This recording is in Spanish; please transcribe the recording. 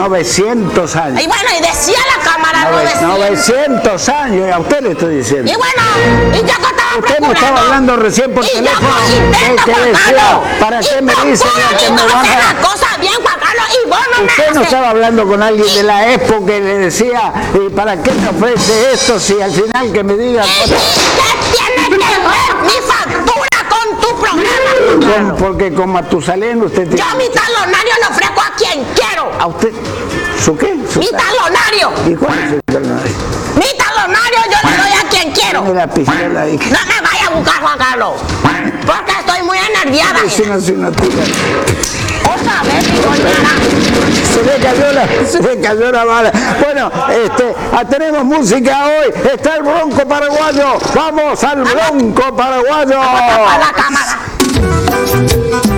900 años. Y bueno, y decía la cámara 900 años, y a usted le estoy diciendo. Y bueno, y yo que estaba Usted me estaba hablando recién por teléfono. que decía, ¿para qué me dicen que me van a...? la cosa bien, Juan Carlos, y vos no Usted no estaba hablando con alguien de la Expo que le decía, ¿para qué me ofrece esto si al final que me digan... ¿Qué tiene que ver mi factura con tu programa? Porque con Matusalén usted tiene... Yo mi talonario lo ofrezco a quien quiero. ¿A usted? ¿Su qué? Mi talonario. ¿Y cuál es su talonario? Mi talonario yo le doy a quien quiero. Tiene la pistola ahí. No me vaya a buscar, Juan Carlos, porque estoy muy enerviada. Es una tira. Otra vez, mi doña. Se le cayó la bala. Bueno, tenemos música hoy. Está el Bronco Paraguayo. Vamos al Bronco Paraguayo. Vamos a la cámara.